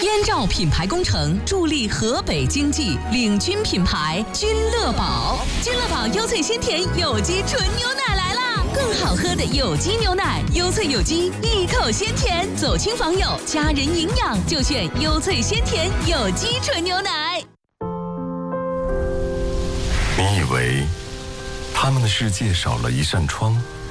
燕赵品牌工程助力河北经济，领军品牌君乐宝。君乐宝优萃鲜甜有机纯牛奶来啦！更好喝的有机牛奶，优萃有机，一口鲜甜，走亲访友，家人营养就选优萃鲜甜有机纯牛奶。 你以为他们的世界少了一扇窗，